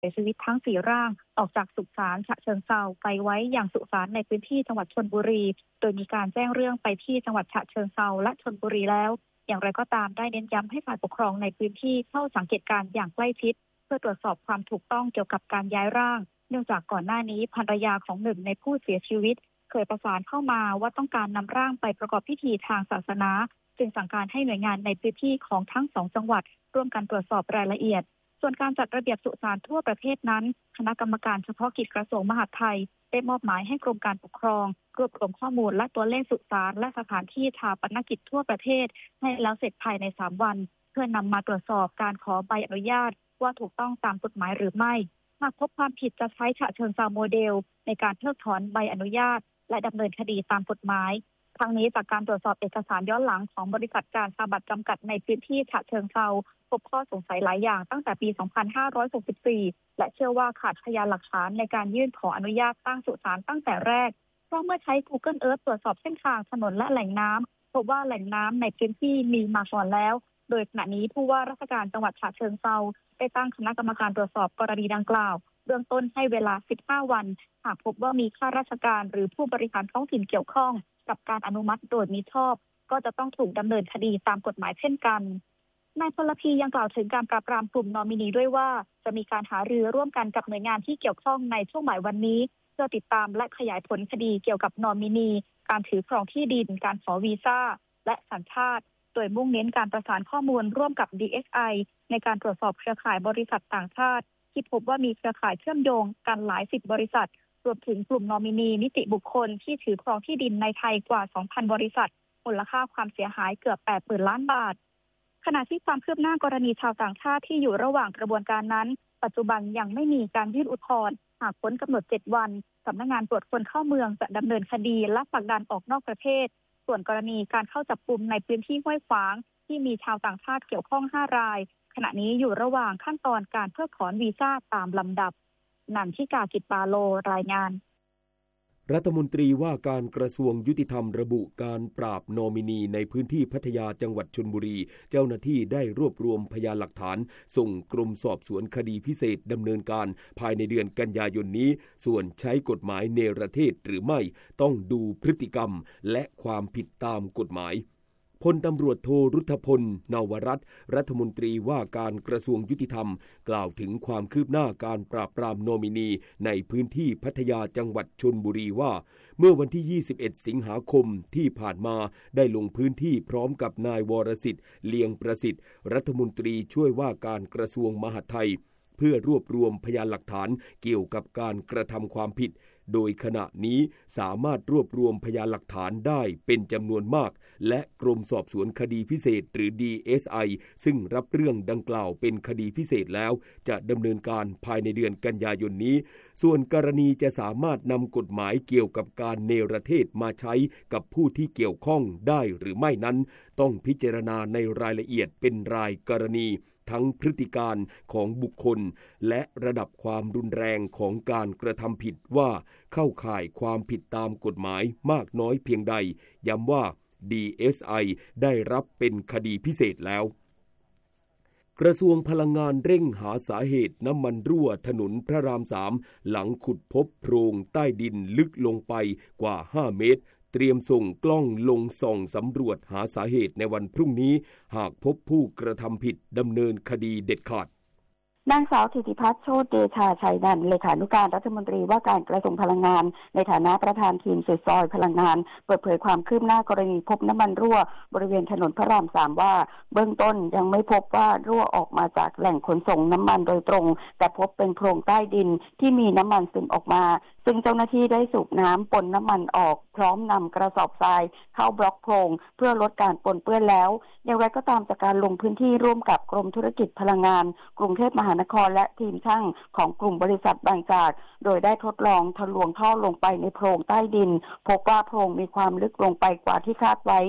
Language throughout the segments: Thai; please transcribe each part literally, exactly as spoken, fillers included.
เสียชีวิตทั้งสี่ร่างออกจากสุสานฉะเชิงเทราไปไว้อย่างสุสานในพื้นที่จังหวัดชลบุรีโดยมีการแจ้งเรื่องไปที่จังหวัดฉะเชิงเทราและชลบุรีแล้วอย่างไรก็ตามได้เน้นย้ำให้ฝ่ายปกครองในพื้นที่เข้าสังเกตการณ์อย่างใกล้ชิดเพื่อตรวจสอบความถูกต้องเกี่ยวกับการย้ายร่างเนื่องจากก่อนหน้านี้ภรรยาของหนึ่งในผู้เสียชีวิตเคยประสานเข้ามาว่าต้องการนำร่างไปประกอบพิธีทางศาสนาจึงสั่งการให้หน่วยงานในพื้นที่ของทั้งสองจังหวัดร่วมกันตรวจสอบรายละเอียดส่วนการจัดระเบียบสุสานทั่วประเทศนั้นคณะกรรมการเฉพาะกิจกระทรวงมหาดไทยได้มอบหมายให้กรมการปกครองรวบรวมข้อมูลและตัวเลขสุสานและสถานที่ชาปนกิจทั่วประเทศให้แล้วเสร็จภายในสามวันเพื่อนำมาตรวจสอบการขอใบอนุญาตว่าถูกต้องตามกฎหมายหรือไม่หากพบความผิดจะใช้ฉะเชิงเทราโมเดลในการเพิกถอนใบอนุญาตและดำเนินคดีตามกฎหมายทั้งนี้จากการตรวจสอบเอกสารย้อนหลังของบริษัทการสาบัตจำกัดในพื้นที่ฉะเชิงเทราพบข้อสงสัยหลายอย่างตั้งแต่ปี สองพันห้าร้อยหกสิบสี่ และเชื่อว่าขาดพยานหลักฐานในการยื่นขออนุญาตตั้งสุสานตั้งแต่แรกเพราะเมื่อใช้ Google Earth ตรวจสอบเส้นทางถนนและแหล่งน้ำพบว่าแหล่งน้ำในพื้นที่มีมาก่อนแล้วโดยขณะนี้ผู้ว่าราชการจังหวัดฉะเชิงเทราได้ตั้งคณะกรรมการตรวจสอบกรณีดังกล่าวเบื้องต้นให้เวลาสิบห้าวันหากพบว่ามีข้าราชการหรือผู้บริหารท้องถิ่นเกี่ยวข้องกับการอนุมัติโดยมิชอบก็จะต้องถูกดำเนินคดีตามกฎหมายเช่นกันนายพลพียังกล่าวถึงการปราบปรามกลุ่มนอมินีด้วยว่าจะมีการหารือร่วมกันกับหน่วยงานที่เกี่ยวข้องในช่วงบ่ายวันนี้เพื่อติดตามและขยายผลคดีเกี่ยวกับนอมินีการถือครองที่ดินการขอวีซ่าและสัญชาติโดยมุ่งเน้นการประสานข้อมูลร่วมกับ ดี เอส ไอ ในการตรวจสอบเครือข่ายบริษัทต่างชาติที่พบว่ามีเครือข่ายเชื่อมโยงกันหลายสิบบริษัทรวมถึงกลุ่มนอมินีนิติบุคคลที่ถือครองที่ดินในไทยกว่า สองพัน บริษัทมูลค่าความเสียหายเกือบ แปดหมื่น ล้านบาทขณะที่ความคืบหน้ากรณีชาวต่างชาติที่อยู่ระหว่างกระบวนการนั้นปัจจุบันยังไม่มีการยื่นอุทธรณ์หากพ้นกำหนดเจ็ดวันสำนักงานตรวจคนเข้าเมืองจะดำเนินคดีและผลักดันออกนอกประเทศส่วนกรณีการเข้าจับกุมในพื้นที่ห้วยขวางที่มีชาวต่างชาติเกี่ยวข้องห้ารายขณะนี้อยู่ระหว่างขั้นตอนการเพิกถอนวีซ่าตามลำดับนันทิกากิจปาโลรายงานรัฐมนตรีว่าการกระทรวงยุติธรรมระบุการปราบนอมินีในพื้นที่พัทยาจังหวัดชลบุรีเจ้าหน้าที่ได้รวบรวมพยานหลักฐานส่งกรมสอบสวนคดีพิเศษดำเนินการภายในเดือนกันยายนนี้ส่วนใช้กฎหมายเนรเทศหรือไม่ต้องดูพฤติกรรมและความผิดตามกฎหมายพลตำรวจโทรุทธพลนวรัตน์รัฐมนตรีว่าการกระทรวงยุติธรรมกล่าวถึงความคืบหน้าการปราบปรามนอมินีในพื้นที่พัทยาจังหวัดชลบุรีว่าเมื่อวันที่ยี่สิบเอ็ดสิงหาคมที่ผ่านมาได้ลงพื้นที่พร้อมกับนายวรสิทธิ์เลียงประสิทธิ์รัฐมนตรีช่วยว่าการกระทรวงมหาดไทยเพื่อรวบรวมพยานหลักฐานเกี่ยวกับการกระทำความผิดโดยขณะนี้สามารถรวบรวมพยานหลักฐานได้เป็นจำนวนมากและกรมสอบสวนคดีพิเศษหรือ ดี เอส ไอ ซึ่งรับเรื่องดังกล่าวเป็นคดีพิเศษแล้วจะดำเนินการภายในเดือนกันยายนนี้ส่วนกรณีจะสามารถนำกฎหมายเกี่ยวกับการเนรเทศมาใช้กับผู้ที่เกี่ยวข้องได้หรือไม่นั้นต้องพิจารณาในรายละเอียดเป็นรายกรณีทั้งพฤติการของบุคคลและระดับความรุนแรงของการกระทำผิดว่าเข้าข่ายความผิดตามกฎหมายมากน้อยเพียงใดย้ำว่า ดี เอส ไอ ได้รับเป็นคดีพิเศษแล้วกระทรวงพลังงานเร่งหาสาเหตุน้ำมันรั่วถนนพระรามสามหลังขุดพบโพรงใต้ดินลึกลงไปกว่าห้าเมตรเตรียมส่งกล้องลงส่องสำรวจหาสาเหตุในวันพรุ่งนี้หากพบผู้กระทำผิดดำเนินคดีเด็ดขาดนางสาวธิติพัฒน์โชติเดชาชัยนันท์เลขานุการรัฐมนตรีว่าการกระทรวงพลังงานในฐานะประธานทีมสืบซอยพลังงานเปิดเผยความคืบหน้ากรณีพบน้ำมันรั่วบริเวณถนนพระรามสามว่าเบื้องต้นยังไม่พบว่ารั่วออกมาจากแหล่งขนส่งน้ำมันโดยตรงแต่พบเป็นโพรงใต้ดินที่มีน้ำมันซึมออกมาซึ่งเจ้าหน้าที่ได้สูบน้ำปนน้ำมันออกพร้อมนำกระสอบทรายเข้าบล็อกโพรงเพื่อลดการปนเปื้อนแล้วอย่างไรก็ตามจากการลงพื้นที่ร่วมกับกรมธุรกิจพลังงานกรุงเทพมหานครและทีมช่างของกลุ่มบริษัทบางจากโดยได้ทดลองทะลวงท่อลงไปในโพรงใต้ดินพบว่าโพรงมีความลึกลงไปกว่าที่คาดไว้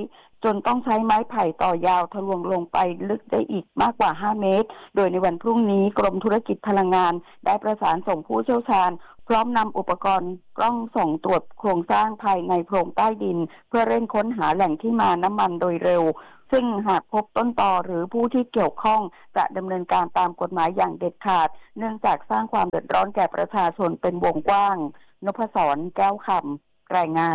จนต้องใช้ไม้ไผ่ต่อยาวทะลวงลงไปลึกได้อีกมากกว่าห้าเมตรโดยในวันพรุ่งนี้กรมธุรกิจพลังงานได้ประสานส่งผู้เชี่ยวชาญพร้อมนำอุปกรณ์กล้องส่องตรวจโครงสร้างภายในโพรงใต้ดินเพื่อเร่งค้นหาแหล่งที่มาน้ำมันโดยเร็วซึ่งหากพบต้นตอหรือผู้ที่เกี่ยวข้องจะดำเนินการตามกฎหมายอย่างเด็ดขาดเนื่องจากสร้างความเดือดร้อนแก่ประชาชนเป็นวงกว้างนพศรแก้วคำรายงาน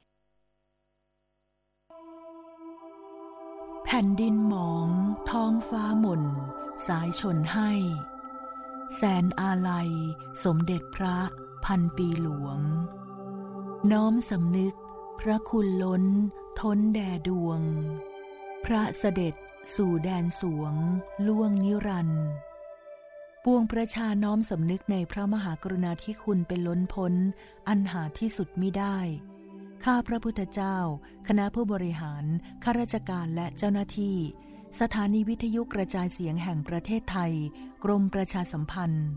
แผ่นดินหมองท้องฟ้าหม่นสายชนให้แสนอาลัยสมเด็จพระพันปีหลวงน้อมสำนึกพระคุณล้นท้นแด่ดวงพระเสด็จสู่แดนสวงล่วงนิรันดร์ปวงประชาน้อมสำนึกในพระมหากรุณาธิคุณเป็นล้นพ้นอันหาที่สุดมิได้ข้าพระพุทธเจ้าคณะผู้บริหารข้าราชการและเจ้าหน้าที่สถานีวิทยุกระจายเสียงแห่งประเทศไทยกรมประชาสัมพันธ์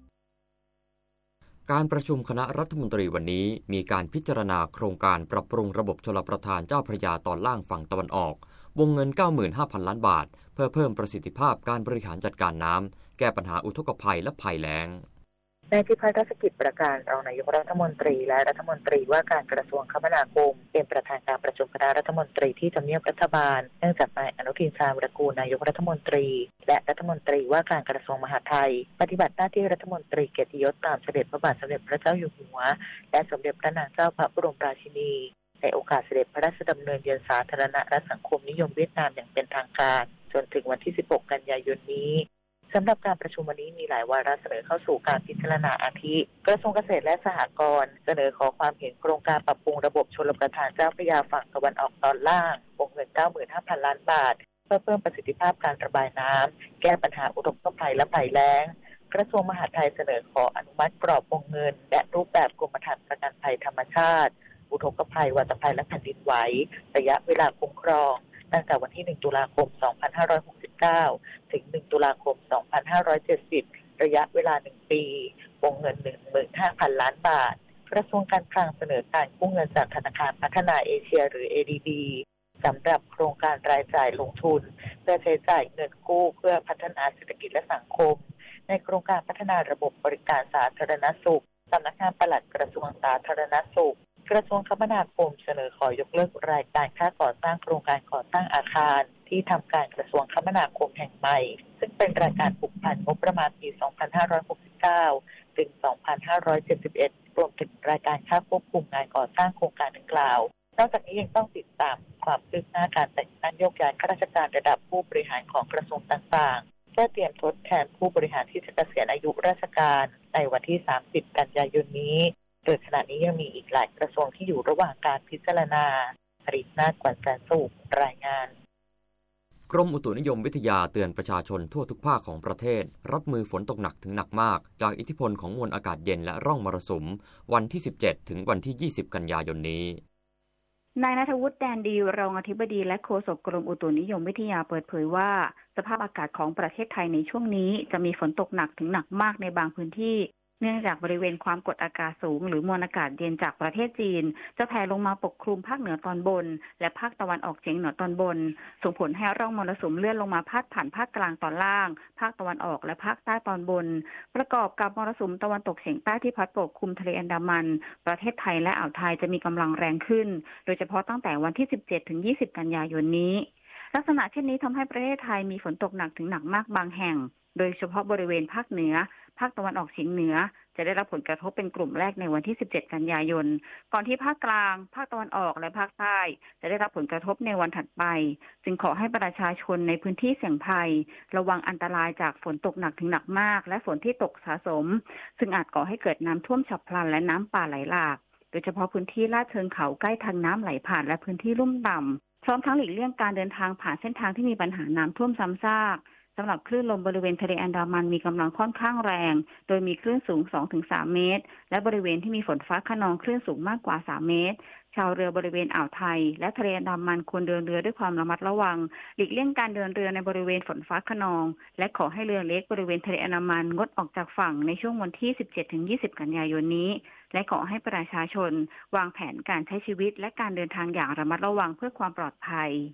การประชุมคณะรัฐมนตรีวันนี้มีการพิจารณาโครงการปรับปรุงระบบชลประทานเจ้าพระยาตอนล่างฝั่งตะวันออกวงเงิน เก้าหมื่นห้าพัน ล้านบาทเพื่อเพิ่มประสิทธิภาพการบริหารจัดการน้ำแก้ปัญหาอุทกภัยและภัยแล้งนายพิพัฒน์รัชกิจประการรองนายกรัฐมนตรีและรัฐมนตรีว่าการกระทรวงคมนาคมเป็นประธานการประชุมคณะรัฐมนตรีที่ทำเนียบรัฐบาลเนื่องจากนายอนุทินชาญวิรากูลนายกรัฐมนตรีและรัฐมนตรีว่าการกระทรวงมหาดไทยปฏิบัติหน้าที่รัฐมนตรีเกียรติยศตามเสด็จพระบาทสมเด็จพระเจ้าอยู่หัวและสมเด็จพระนางเจ้าพระบรมราชินีในโอกาสเสด็จพระราชดำเนินเยือนสาธารณรัฐสังคมนิยมเวียดนามอย่างเป็นทางการจนถึงวันที่สิบหกกันยายนนี้สำหรับการประชุมวันนี้มีหลายวาระเสนอเข้าสู่การพิจารณาอาทิกระทรวงเกษตรและสหกรณ์เสนอขอความเห็นโครงการปรับปรุงระบบชลประทานเจ้าพระยาฝั่งตะวันออกตอนล่างวงเงิน เก้าหมื่นห้าพัน ล้านบาทเพื่อเพิ่มประสิทธิภาพการระบายน้ำแก้ปัญหาอุทกภัยและภัยแล้งกระทรวงมหาดไทยเสนอขออนุมัติกรอบวงเงินและรูปแบบกรมธรรม์ประกันภัยธรรมชาติอุทกภัยวัฏภัยและแผ่นดินไหวระยะเวลาคุ้มครองตั้งแต่วันที่หนึ่งตุลาคมสองพันห้าร้อยหกสิบเก้าถึงหนึ่งตุลาคมสองพันห้าร้อยเจ็ดสิบระยะเวลาหนึ่งปีวงเงิน หนึ่งหมื่นห้าพัน ล้านบาทกระทรวงการคลังเสนอการกู้เงินจากธนาคารพัฒนาเอเชียหรือ เอ ดี บี สำหรับโครงการรายจ่ายลงทุนเพื่อใช้จ่ายเงินกู้เพื่อพัฒนาเศรษฐกิจและสังคมในโครงการพัฒนาระบบบริการสาธารณสุขสำนักงานปลัดกระทรวงสาธารณสุขกระทรวงคมนาคมเสนอขอยกเลิกรายการค่าก่อสร้างโครงการก่อสร้างอาคารที่ทำการกระทรวงคมนาคมแห่งใหม่ซึ่งเป็นรายการผูกพันงบประมาณปีสองพันห้าร้อยหกสิบเก้าถึงสองพันห้าร้อยเจ็ดสิบเอ็ดรวมถึงรายการค่าควบคุมงานก่อสร้างโครงการดังกล่าวนอกจากนี้ยังต้องติดตามความคืบหน้าการแต่งตั้งโยกย้ายข้าราชการระดับผู้บริหารของกระทรวงต่างๆเพื่อเตรียมทดแทนผู้บริหารที่จะเกษียณอายุราชการในวันที่สามสิบกันยายนนี้โดยขณะนี้ยังมีอีกหลายกระทรวงที่อยู่ระหว่างการพิจารณาผลิตนาฏกวนแสนสุขรายงานกรมอุตุนิยมวิทยาเตือนประชาชนทั่วทุกภาคของประเทศรับมือฝนตกหนักถึงหนักมากจากอิทธิพลของมวลอากาศเย็นและร่องมรสุมวันที่สิบเจ็ดถึงวันที่ยี่สิบกันยายนนี้นายณัฐวุฒิ แดนดีรองอธิบดีและโฆษกกรมอุตุนิยมวิทยาเปิดเผยว่าสภาพอากาศของประเทศไทยในช่วงนี้จะมีฝนตกหนักถึงหนักมากในบางพื้นที่เนื่องจากบริเวณความกดอากาศสูงหรือมวลอากาศเย็นจากประเทศจีนจะแผ่ลงมาปกคลุมภาคเหนือตอนบนและภาคตะวันออกเฉียงเหนือตอนบนส่งผลให้ร่องมรสุมเลื่อนลงมาพาดผ่านภาคกลางตอนล่างภาคตะวันออกและภาคใต้ตอนบนประกอบกับมรสุมตะวันตกเฉียงใต้ที่พัดปกคลุมทะเลอันดามันประเทศไทยและอ่าวไทยจะมีกำลังแรงขึ้นโดยเฉพาะตั้งแต่วันที่สิบเจ็ดถึงยี่สิบกันยายนนี้ลักษณะเช่นนี้ทำให้ประเทศไทยมีฝนตกหนักถึงหนักมากบางแห่งโดยเฉพาะบริเวณภาคเหนือภาคตะวันออกเฉียงเหนือจะได้รับผลกระทบเป็นกลุ่มแรกในวันที่สิบเจ็ดกันยายนก่อนที่ภาคกลางภาคตะวันออกและภาคใต้จะได้รับผลกระทบในวันถัดไปจึงขอให้ประชาชนในพื้นที่เสี่ยงภัยระวังอันตรายจากฝนตกหนักถึงหนักมากและฝนที่ตกสะสมซึ่งอาจก่อให้เกิดน้ำท่วมฉับพลันและน้ำป่าไหลหลากโดยเฉพาะพื้นที่ลาดเชิงเขาใกล้ทางน้ำไหลผ่านและพื้นที่ลุ่มต่ำพร้อมทั้งหลีกเลี่ยงการเดินทางผ่านเส้นทางที่มีปัญหาน้ำท่วมซ้ำซากสำหรับคลื่นลมบริเวณทะเลอันดามันมีกำลังค่อนข้างแรงโดยมีคลื่นสูง สองถึงสาม เมตรและบริเวณที่มีฝนฟ้าคะนองคลื่นสูงมากกว่าสามเมตรชาวเรือบริเวณอ่าวไทยและทะเลอันดามันควรเดินเรือด้วยความระมัดระวังหลีกเลี่ยงการเดินเรือในบริเวณฝนฟ้าคะนองและขอให้เรือเล็กบริเวณทะเลอันดามันงดออกจากฝั่งในช่วงวันที่สิบเจ็ดถึงยี่สิบกันยายนนี้และขอให้ประชาชนวางแผนการใช้ชีวิตและการเดินทางอย่างระมัดระวังเพื่อความปลอดภัย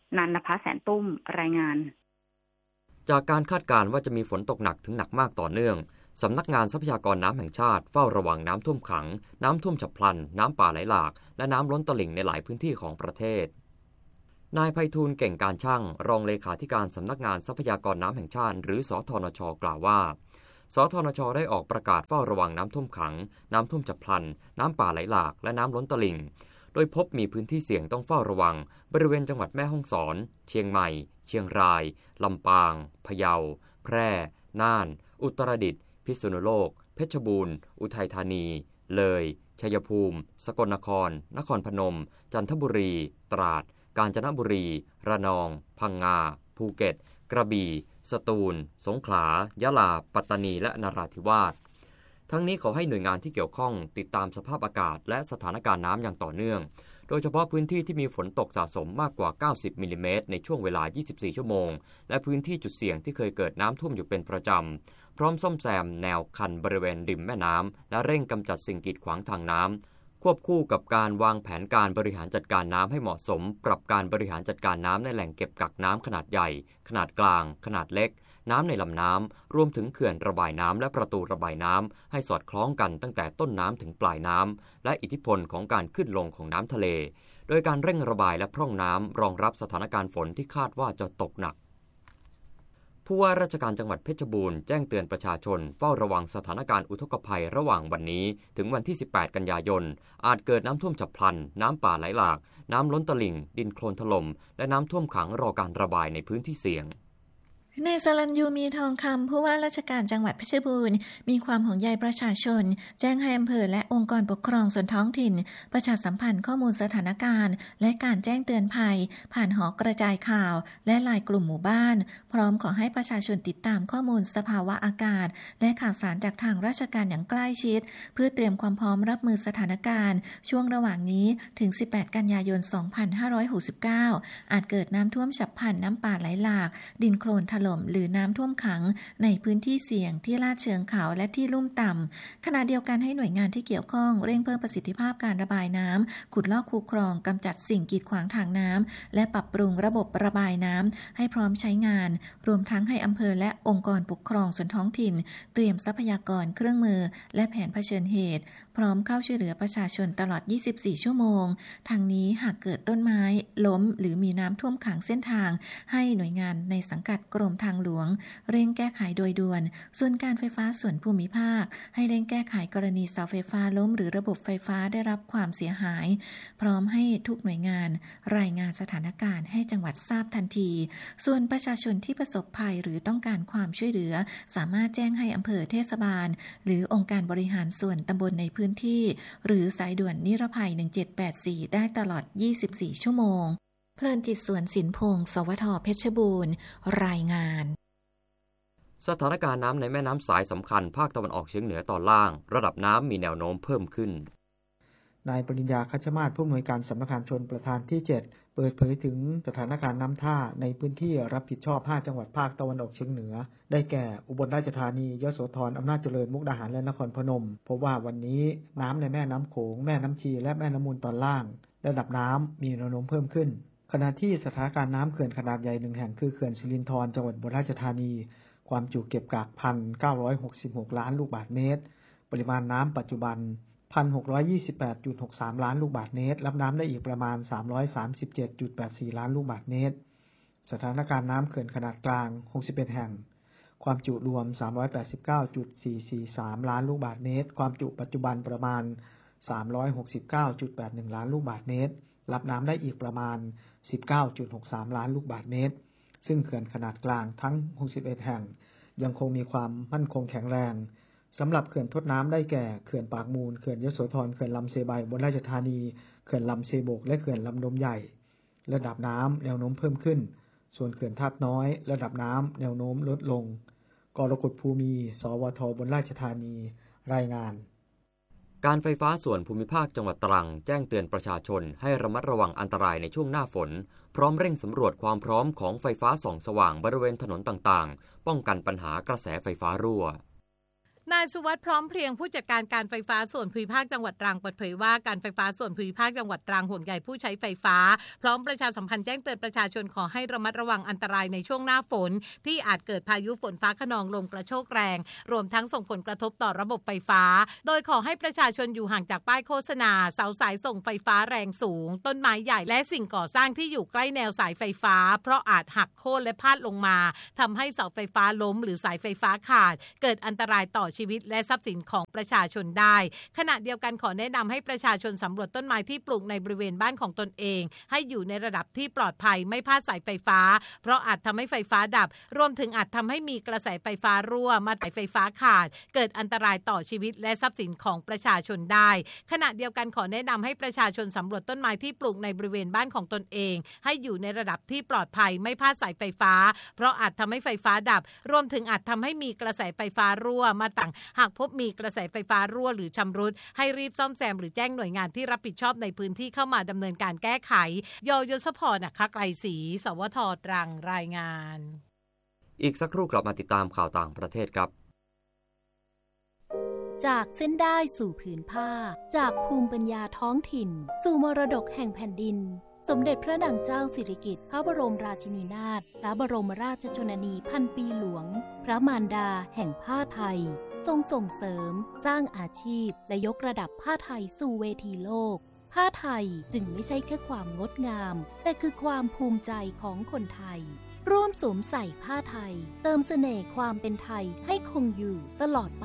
นันนภาแสนตุ้มรายงานจากการคาดการณ์ว่าจะมีฝนตกหนักถึงหนักมากต่อเนื่องสำนักงานทรัพยากรน้ำแห่งชาติเฝ้าระวังน้ำท่วมขังน้ำท่วมฉับพลันน้ำป่าไหลหลากและน้ำล้นตลิ่งในหลายพื้นที่ของประเทศนายไพฑูรย์เก่งการช่างรองเลขาธิการสำนักงานทรัพยากรน้ำแห่งชาติหรือสธนช.กล่าวว่าสธนช.ได้ออกประกาศเฝ้าระวังน้ำท่วมขังน้ำท่วมฉับพลันน้ำป่าไหลหลากและน้ำล้นตลิ่งโดยพบมีพื้นที่เสี่ยงต้องเฝ้าระวังบริเวณจังหวัดแม่ฮ่องสอนเชียงใหม่เชียงรายลำปางพะเยาแพร่น่านอุตรดิตถ์พิษณุโลกเพชรบูรณ์อุทัยธานีเลยชัยภูมิสกลนครนครพนมจันทบุรีตราดกาญจนบุรีระนองพังงาภูเก็ตกระบี่สตูลสงขลายะลาปัตตานีและนราธิวาสทั้งนี้ขอให้หน่วยงานที่เกี่ยวข้องติดตามสภาพอากาศและสถานการณ์น้ำอย่างต่อเนื่องโดยเฉพาะพื้นที่ที่มีฝนตกสะสมมากกว่าเก้าสิบมิลลิเมตรในช่วงเวลายี่สิบสี่ชั่วโมงและพื้นที่จุดเสี่ยงที่เคยเกิดน้ำท่วมอยู่เป็นประจำพร้อมซ่อมแซมแนวคันบริเวณริมแม่น้ำและเร่งกำจัดสิ่งกีดขวางทางน้ำควบคู่กับการวางแผนการบริหารจัดการน้ำให้เหมาะสมปรับการบริหารจัดการน้ำในแหล่งเก็บกักน้ำขนาดใหญ่ขนาดกลางขนาดเล็กน้ำในลำน้ำรวมถึงเขื่อนระบายน้ำและประตูระบายน้ำให้สอดคล้องกันตั้งแต่ต้นน้ำถึงปลายน้ำและอิทธิพลของการขึ้นลงของน้ำทะเลโดยการเร่งระบายและพร่องน้ำรองรับสถานการณ์ฝนที่คาดว่าจะตกหนักผู้ว่าราชการจังหวัดเพชรบูรณ์แจ้งเตือนประชาชนเฝ้าระวังสถานการณ์อุทกภัยระหว่างวันนี้ถึงวันที่สิบแปดกันยายนอาจเกิดน้ำท่วมฉับพลันน้ำป่าไหลหลากน้ำล้นตลิ่งดินโคลนถล่มและน้ำท่วมขังรอการระบายในพื้นที่เสี่ยงนายสรัญยูมีทองคำผู้ว่าราชการจังหวัดเพชรบูรณ์มีความห่วงใยประชาชนแจ้งให้อำเภอและองค์กรปกครองส่วนท้องถิ่นประชาสัมพันธ์ข้อมูลสถานการณ์และการแจ้งเตือนภัยผ่านหอกระจายข่าวและไลน์กลุ่มหมู่บ้านพร้อมขอให้ประชาชนติดตามข้อมูลสภาวะอากาศและข่าวสารจากทางราชการอย่างใกล้ชิดเพื่อเตรียมความพร้อมรับมือสถานการณ์ช่วงระหว่างนี้ถึงสิบแปดกันยายนสองพันห้าร้อยหกสิบเก้าอาจเกิดน้ำท่วมฉับพลันน้ำป่าไหลหลากดินโคลนถล่มหรือน้ำท่วมขังในพื้นที่เสี่ยงที่ลาดเชิงเขาและที่ลุ่มต่ำขณะเดียวกันให้หน่วยงานที่เกี่ยวข้องเร่งเพิ่มประสิทธิภาพการระบายน้ำขุดลอกคูคลองกำจัดสิ่งกีดขวางทางน้ำและปรับปรุงระบบระบายน้ำให้พร้อมใช้งานรวมทั้งให้อำเภอและองค์กรปกครองส่วนท้องถิ่นเตรียมทรัพยากรเครื่องมือและแผนเผชิญเหตุพร้อมเข้าช่วยเหลือประชาชนตลอดยี่สิบสี่ชั่วโมงทางนี้หากเกิดต้นไม้ล้มหรือมีน้ำท่วมขังเส้นทางให้หน่วยงานในสังกัดกรมทางหลวงเร่งแก้ไขโดยด่วนส่วนการไฟฟ้าส่วนภูมิภาคให้เร่งแก้ไขกรณีเสาไฟฟ้าล้มหรือระบบไฟฟ้าได้รับความเสียหายพร้อมให้ทุกหน่วยงานรายงานสถานการณ์ให้จังหวัดทราบทันทีส่วนประชาชนที่ประสบภัยหรือต้องการความช่วยเหลือสามารถแจ้งให้อำเภอเทศบาลหรือองค์การบริหารส่วนตำบลในพื้นที่หรือสายด่วนนิรภัยหนึ่งเจ็ดแปดสี่ได้ตลอดยี่สิบสี่ชั่วโมงเพลินจิตสวนสินพงศ์สวทเพชรบูรณ์รายงานสถานการณ์น้ำในแม่น้ำสายสำคัญภาคตะวันออกเฉียงเหนือตอนล่างระดับน้ำมีแนวโน้มเพิ่มขึ้นนายปริญญาคัชมาศผู้อำนวยการสำนักงานชลประทานที่เจ็ดเปิดเผยถึงสถานการณ์น้ำท่าในพื้นที่รับผิดชอบห้าจังหวัดภาคตะวันออกเฉียงเหนือได้แก่อุบลราชธานียโสธรอำนาจเจริญมุกดาหารและนครพนมพบว่าวันนี้น้ำในแม่น้ำโขงแม่น้ำชีและแม่น้ำมูลตอนล่างระดับน้ำมีแนวโน้มเพิ่มขึ้นขณะที่สถานการณ์น้ำเขื่อนขนาดใหญ่หนึ่งแห่งคือเขื่อนสิรินธรจังหวัดอุบลราชธานีความจุเก็บกัก หนึ่งพันเก้าร้อยหกสิบหก ล้านลูกบาศก์เมตรปริมาณน้ำปัจจุบัน หนึ่งพันหกร้อยยี่สิบแปดจุดหกสาม ล้านลูกบาศก์เมตรรับน้ำได้อีกประมาณสามร้อยสามสิบเจ็ดจุดแปดสี่ ล้านลูกบาศก์เมตรสถานการณ์น้ำเขื่อนขนาดกลางหกสิบเอ็ดแห่งความจุรวม สามร้อยแปดสิบเก้าจุดสี่สี่สาม ล้านลูกบาศก์เมตรความจุปัจจุบันประมาณ สามร้อยหกสิบเก้าจุดแปดหนึ่ง ล้านลูกบาศก์เมตรรับน้ำได้อีกประมาณ สิบเก้าจุดหกสาม ล้านลูกบาศก์เมตรซึ่งเขื่อนขนาดกลางทั้งหกสิบเอ็ดแห่งยังคงมีความมั่นคงแข็งแรงสำหรับเขื่อนทดน้ำได้แก่เขื่อนปากมูลเขื่อนยโสธรเขื่อนลำเซไบบนราชธานีเขื่อนลำเซโบกและเขื่อนลำดมใหญ่ระดับน้ำแนวโน้มเพิ่มขึ้นส่วนเขื่อนทาบน้อยระดับน้ำแนวโน้มลดลงกรกฎภูมิสวทบนราชธานีรายงานการไฟฟ้าส่วนภูมิภาคจังหวัดตรังแจ้งเตือนประชาชนให้ระมัดระวังอันตรายในช่วงหน้าฝนพร้อมเร่งสำรวจความพร้อมของไฟฟ้าส่องสว่างบริเวณถนนต่างๆป้องกันปัญหากระแสไฟฟ้ารั่วนายสุวัสดิ์พร้อมเพรียงผู้จัดการการไฟฟ้าส่วนภูมิภาคจังหวัดตรังเปิดเผยว่าการไฟฟ้าส่วนภูมิภาคจังหวัดตรังห่วงใยผู้ใช้ไฟฟ้าพร้อมประชาสัมพันธ์แจ้งเตือนประชาชนขอให้ระมัดระวังอันตรายในช่วงหน้าฝนที่อาจเกิดพายุฝนฟ้าคะนองลมกระโชกแรงรวมทั้งส่งผลกระทบต่อระบบไฟฟ้าโดยขอให้ประชาชนอยู่ห่างจากป้ายโฆษณาเสาสายส่งไฟฟ้าแรงสูงต้นไม้ใหญ่และสิ่งก่อสร้างที่อยู่ใกล้แนวสายไฟฟ้าเพราะอาจหักโค่นและพาดลงมาทำให้เสาไฟฟ้าล้มหรือสายไฟฟ้าขาดเกิดอันตรายต่อชีวิตและทรัพย์สินของประชาชนได้ขณะเดียวกันขอแนะนำให้ประชาชนสำรวจต้นไม้ที่ปลูกในบริเวณบ้านของตนเองให้อยู่ในระดับที่ปลอดภัยไม่พลาดสายไฟฟ้าเพราะอาจทำให้ไฟฟ้าดับรวมถึงอาจทำให้มีกระแสไฟฟ้ารั่วมาสายไฟฟ้าขาดเกิดอันตรายต่อชีวิตและทรัพย์สินของประชาชนได้ขณะเดียวกันขอแนะนำให้ประชาชนสำรวจต้นไม้ที่ปลูกในบริเวณบ้านของตนเองให้อยู่ในระดับที่ปลอดภัยไม่พลาดสายไฟฟ้าเพราะอาจทำให้ไฟฟ้าดับรวมถึงอาจทำให้มีกระแสไฟฟ้ารั่วมาต่างหากพบมีกระแสไฟฟ้ารั่วหรือชำรุดให้รีบซ่อมแซมหรือแจ้งหน่วยงานที่รับผิดชอบในพื้นที่เข้ามาดำเนินการแก้ไขยยศพรนะคะไกลศรีสวทตรังรายงานอีกสักครู่กลับมาติดตามข่าวต่างประเทศครับจากเส้นได้สู่ผืนผ้าจากภูมิปัญญาท้องถิ่นสู่มรดกแห่งแผ่นดินสมเด็จพระนางเจ้าสิริกิติ์พระบรมราชินีนาถพระบรมราชชนนีพันปีหลวงพระมารดาแห่งผ้าไทยทรงส่งเสริมสร้างอาชีพและยกระดับผ้าไทยสู่เวทีโลกผ้าไทยจึงไม่ใช่แค่ความงดงามแต่คือความภูมิใจของคนไทยร่วมสวมใส่ผ้าไทยเติมเสน่ห์ความเป็นไทยให้คงอยู่ตลอดไป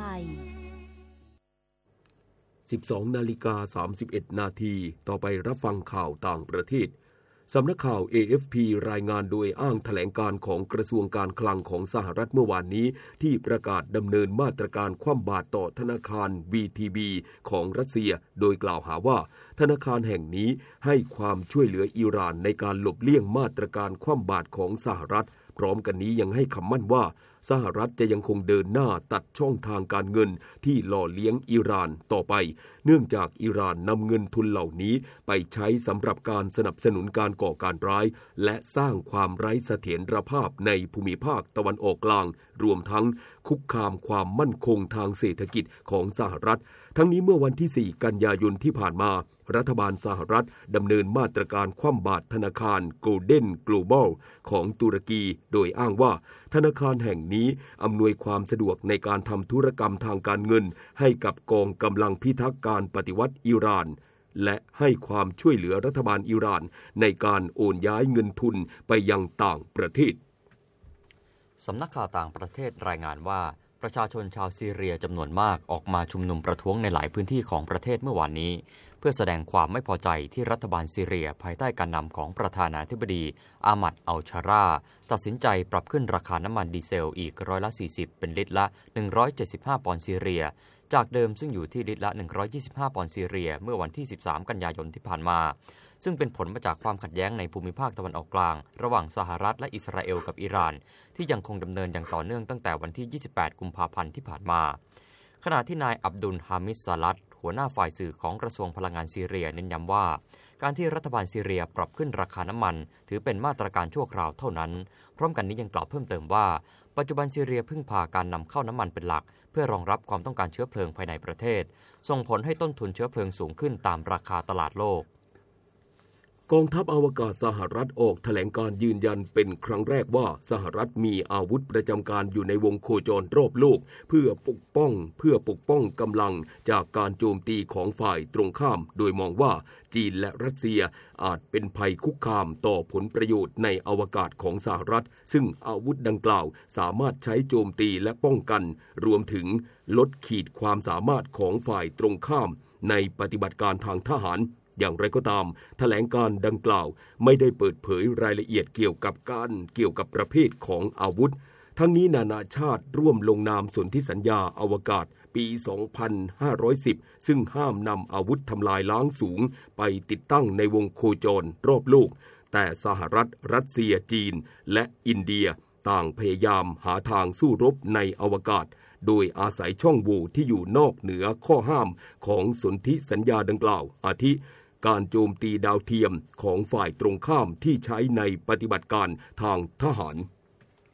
สิบสองนาฬิกาสามสิบเอ็ดนาทีต่อไปรับฟังข่าวต่างประเทศสำนักข่าว เอ เอฟ พี รายงานโดยอ้างแถลงการของกระทรวงการคลังของสหรัฐเมื่อวานนี้ที่ประกาศดำเนินมาตรการคว่ำบาตรต่อธนาคาร วี ที บี ของรัสเซียโดยกล่าวหาว่าธนาคารแห่งนี้ให้ความช่วยเหลืออิหร่านในการหลบเลี่ยงมาตรการคว่ำบาตรของสหรัฐพร้อมกันนี้ยังให้คำมั่นว่าสหรัฐจะยังคงเดินหน้าตัดช่องทางการเงินที่หล่อเลี้ยงอิหร่านต่อไปเนื่องจากอิหร่านนำเงินทุนเหล่านี้ไปใช้สำหรับการสนับสนุนการก่อการร้ายและสร้างความไร้เสถียรภาพในภูมิภาคตะวันออกกลางรวมทั้งคุกคามความมั่นคงทางเศรษฐกิจของสหรัฐทั้งนี้เมื่อวันที่สี่กันยายนที่ผ่านมารัฐบาลสหรัฐดำเนินมาตรการคว่ำบาตรธนาคาร Golden Global ของตุรกีโดยอ้างว่าธนาคารแห่งนี้อำนวยความสะดวกในการทำธุรกรรมทางการเงินให้กับกองกำลังพิทักษ์การปฏิวัติอิหร่านและให้ความช่วยเหลือรัฐบาลอิหร่านในการโอนย้ายเงินทุนไปยังต่างประเทศสำนักข่าวต่างประเทศรายงานว่าประชาชนชาวซีเรียจำนวนมากออกมาชุมนุมประท้วงในหลายพื้นที่ของประเทศเมื่อวานนี้เพื่อแสดงความไม่พอใจที่รัฐบาลซีเรียภายใต้การนำของประธานาธิบดีอามัดอัลชาราตัดสินใจปรับขึ้นราคาน้ำมันดีเซลอีกร้อยละสี่สิบเป็นลิตรละหนึ่งร้อยเจ็ดสิบห้าปอนด์ซีเรียจากเดิมซึ่งอยู่ที่ลิตรละหนึ่งร้อยยี่สิบห้าปอนด์ซีเรียเมื่อวันที่สิบสามกันยายนที่ผ่านมาซึ่งเป็นผลมาจากความขัดแย้งในภูมิภาคตะวันออกกลางระหว่างสหรัฐและอิสราเอลกับอิหร่านที่ยังคงดำเนินอย่างต่อเนื่องตั้งแต่วันที่ยี่สิบแปดกุมภาพันธ์ที่ผ่านมาขณะที่นายอับดุลฮามิดซาลัดหัวหน้าฝ่ายสื่อของกระทรวงพลังงานซีเรียเน้นย้ำว่าการที่รัฐบาลซีเรียปรับขึ้นราคาน้ำมันถือเป็นมาตรการชั่วคราวเท่านั้นพร้อมกันนี้ยังกล่าวเพิ่มเติมว่าปัจจุบันซีเรียพึ่งพาการนำเข้าน้ำมันเป็นหลักเพื่อรองรับความต้องการเชื้อเพลิงภายในประเทศส่งผลให้ต้นทุนเชื้อเพลิงสูงขึ้นตามราคาตลาดโลกกองทัพอวกาศสหรัฐออกแถลงการยืนยันเป็นครั้งแรกว่าสหรัฐมีอาวุธประจำการอยู่ในวงโคจรรอบโลกเพื่อปกป้องเพื่อปกป้องกำลังจากการโจมตีของฝ่ายตรงข้ามโดยมองว่าจีนและรัสเซียอาจเป็นภัยคุกคามต่อผลประโยชน์ในอวกาศของสหรัฐซึ่งอาวุธดังกล่าวสามารถใช้โจมตีและป้องกันรวมถึงลดขีดความสามารถของฝ่ายตรงข้ามในปฏิบัติการทางทหารอย่างไรก็ตามแถลงการดังกล่าวไม่ได้เปิดเผยรายละเอียดเกี่ยวกับการเกี่ยวกับประเภทของอาวุธทั้งนี้นานาชาติร่วมลงนามสนธิสัญญาอวกาศปี สองพันห้าร้อยสิบ ซึ่งห้ามนำอาวุธทำลายล้างสูงไปติดตั้งในวงโคจรรอบโลกแต่สหรัฐรัสเซียจีนและอินเดียต่างพยายามหาทางสู้รบในอวกาศโดยอาศัยช่องโหว่ที่อยู่นอกเหนือข้อห้ามของสนธิสัญญาดังกล่าวอาทิการโจมตีดาวเทียมของฝ่ายตรงข้ามที่ใช้ในปฏิบัติการทางทหาร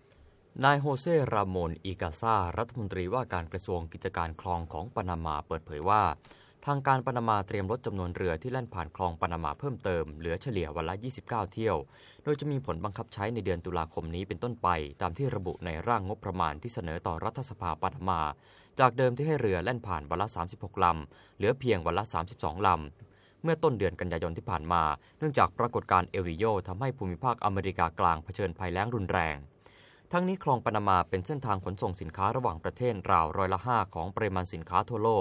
นายโฮเซ รามอน อีกาซารัฐมนตรีว่าการกระทรวงกิจการคลองของปานามาเปิดเผยว่าทางการปานามาเตรียมลดจำนวนเรือที่แล่นผ่านคลองปานามาเพิ่มเติมเหลือเฉลี่ยวันละยี่สิบเก้าเที่ยวโดยจะมีผลบังคับใช้ในเดือนตุลาคมนี้เป็นต้นไปตามที่ระบุในร่างงบประมาณที่เสนอต่อรัฐสภาปานามาจากเดิมที่ให้เรือแล่นผ่านวันละสามสิบหกลำเหลือเพียงวันละสามสิบสองลำเมื่อต้นเดือนกันยายนที่ผ่านมาเนื่องจากปรากฏการณ์เอลนิโญทำให้ภูมิภาคอเมริกากลางเผชิญภัยแล้งรุนแรงทั้งนี้คลองปานามาเป็นเส้นทางขนส่งสินค้าระหว่างประเทศราวร้อยละห้าของปริมาณสินค้าทั่วโลก